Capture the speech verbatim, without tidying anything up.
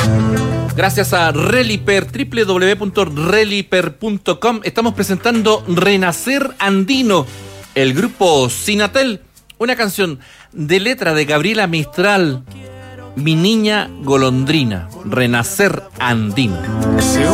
Gracias a Reliper, doble u doble u doble u punto reliper punto com, estamos presentando Renacer Andino, el grupo Sinatel, una canción de letra de Gabriela Mistral, Mi Niña Golondrina, Renacer Andino. Si